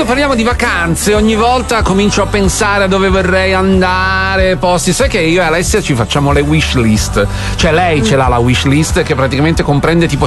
quando parliamo di vacanze ogni volta comincio a pensare a dove vorrei andare, posti. Sai che io e Alessia ci facciamo le wish list, cioè lei ce l'ha la wish list che praticamente comprende tipo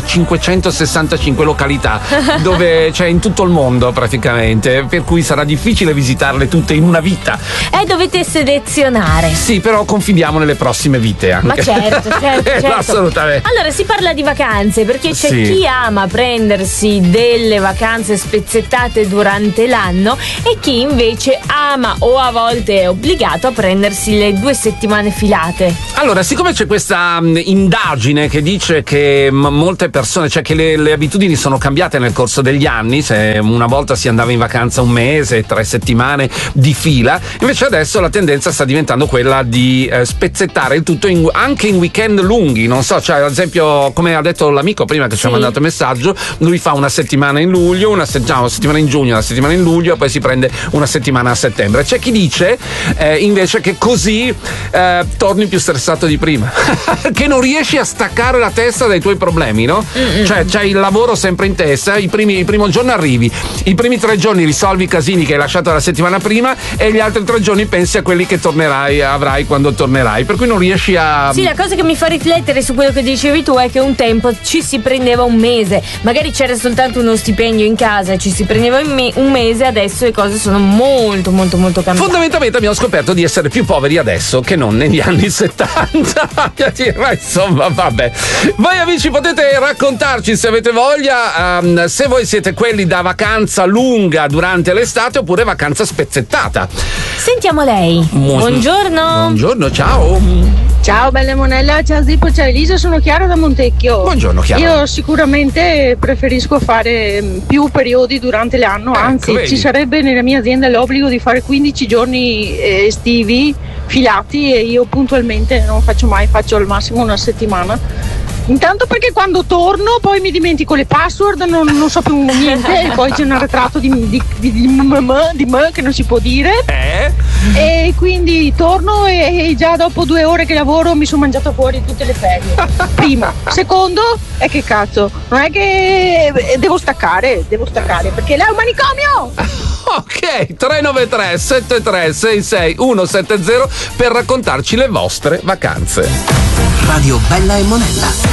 565 località dove c'è in tutto il mondo praticamente, per cui sarà difficile visitarle tutte in una vita. Dovete selezionare. Sì, però confidiamo nelle prossime vite anche. Ma certo. Assolutamente. Allora si parla di vacanze perché c'è chi ama prendersi delle vacanze spezzettate durante l'anno e chi invece ama o a volte è obbligato a prendersi le 2 settimane filate. Allora, siccome c'è questa indagine che dice che molte persone, cioè che le abitudini sono cambiate nel corso degli anni, se una volta si andava in vacanza un mese, 3 settimane di fila, invece adesso la tendenza sta diventando quella di spezzettare il tutto anche in weekend lunghi. Non so, cioè ad esempio, come ha detto l'amico prima che ci ha mandato il messaggio, lui fa una settimana in luglio, una settimana in giugno, una settimana in luglio e poi si prende una settimana a settembre. C'è chi dice invece che così torni più stressato di prima che non riesci a staccare la testa dai tuoi problemi, no? Cioè c'hai il lavoro sempre in testa, il primo giorno arrivi, i primi 3 giorni risolvi i casini che hai lasciato la settimana prima e gli altri 3 giorni pensi a quelli che avrai quando tornerai, per cui non riesci a... Sì, la cosa che mi fa riflettere su quello che dicevi tu è che un tempo ci si prendeva un mese, magari c'era soltanto uno stipendio in casa e ci si prendeva un mese, adesso le cose sono molto cambiate. Fondamentalmente abbiamo scoperto di essere più poveri adesso che non negli anni 70. Ma insomma, vabbè. Voi amici potete raccontarci se avete voglia se voi siete quelli da vacanza lunga durante l'estate oppure vacanza spezzettata. Sentiamo lei. Buongiorno. Buongiorno, ciao. Ciao bella Monella, ciao Zippo, ciao Elisa, sono Chiara da Montecchio. Buongiorno Chiara. Io sicuramente preferisco fare più periodi durante l'anno, anzi ci sarebbe nella mia azienda l'obbligo di fare 15 giorni estivi filati e io puntualmente non faccio mai, faccio al massimo una settimana. Intanto perché quando torno poi mi dimentico le password, non so più niente e poi c'è un arretrato di me che non si può dire. E quindi torno e già dopo 2 ore che lavoro mi sono mangiato fuori tutte le ferie. Primo. Secondo è che cazzo, non è che devo staccare perché là è un manicomio. Ok, 393 7366 170 per raccontarci le vostre vacanze. Radio Bella e Monella.